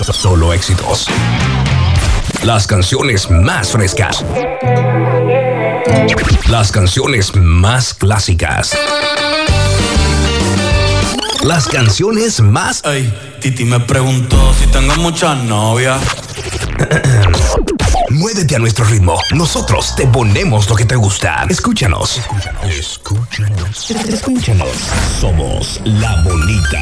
Solo éxitos. Las canciones más frescas. Las canciones más clásicas. Las canciones más... Ay, Titi me preguntó si tengo muchas novias. Muévete a nuestro ritmo. Nosotros te ponemos lo que te gusta. Escúchanos. Escúchanos. Somos La Bonita.